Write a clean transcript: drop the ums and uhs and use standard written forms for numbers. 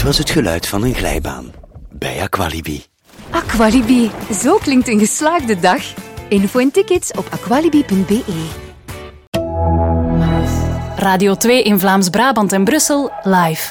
was het geluid van een glijbaan. Bij Aqualibi. Aqualibi, zo klinkt een geslaagde dag. Info en tickets op aqualibi.be. Radio 2 in Vlaams-Brabant en Brussel live.